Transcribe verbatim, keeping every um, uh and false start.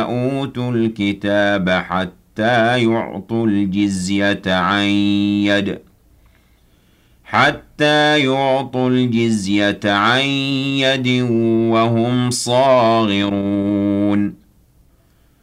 أُوتُوا الْكِتَابَ حَتَّى يُعْطُوا الْجِزْيَةَ عَن يَدٍ حَتَّى يُعْطُوا الْجِزْيَةَ عَن يَدٍ وَهُمْ صَاغِرُونَ